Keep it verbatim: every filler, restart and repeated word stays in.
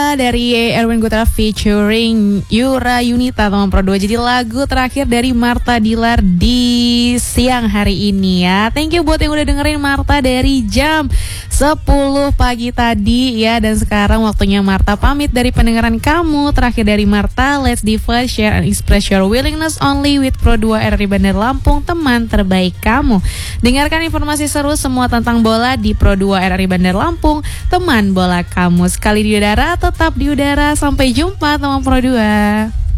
Bola dari Erwin Gutawa featuring Yura Yunita teman Pro dua. Jadi lagu terakhir dari Marta Dilar di siang hari ini ya. Thank you buat yang udah dengerin Marta dari jam sepuluh pagi tadi ya. Dan sekarang waktunya Marta pamit dari pendengaran kamu. Terakhir dari Marta, let's divide, share and express your willingness only with Pro dua R R I Bandar Lampung, teman terbaik kamu. Dengarkan informasi seru semua tentang bola di Pro dua R R I Bandar Lampung, teman bola kamu. Sekali di udara, tetap di udara. Sampai jumpa teman Pro dua.